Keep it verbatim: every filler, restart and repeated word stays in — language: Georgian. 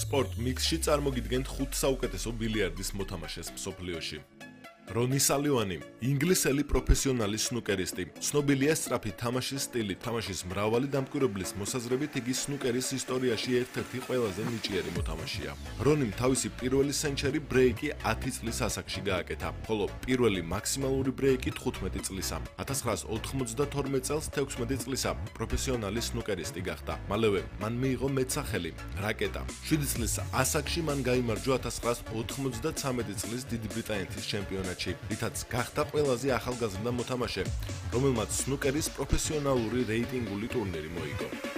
სპორტ მიქსში წარმოგიდგენთ ხუთ საუკეთესო ბილიარდის მოთამაშეს მსოფლიოში. რონი სალივანი, ინგლისელი პროფესიონალი სნუკერისტი, ცნობილია სწრაფი თამაშის სტილით, თამაშის მრავალი დამკვირვებლის მოსაზრებით იგი სნუკერის ისტორიაში ერთ-ერთი ყველაზე ნიჭიერი მოთამაშეა. რონიმ თავისი პირველი სენჩერი ბრეიკი ათი წლის ასაკში გააკეთა, ხოლო პირველი მაქსიმალური ბრეიკი თხუთმეტი წლისა. ათას ცხრაას ოთხმოცდათორმეტ წელს თექვსმეტი წლისა პროფესიონალი სნუკერისტი გახდა. მალევე მან მიიღო მეტსახელი რაკეტა. შვიდი წლის ასაკში მან გაიმარჯვა ათას ცხრაას ოთხმოცდაცამეტი წლის დიდი ბრიტანეთის ჩემპიონატში. რითაც გახდა ყველაზე ახალგაზრდა მოთამაშე, რომელმაც სნუკერის პროფესიონალური რეიტინგული ტურნირი მოიგო.